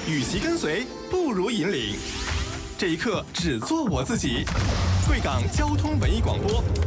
与其跟随，不如引领。这一刻，只做我自己。贵港交通文艺广播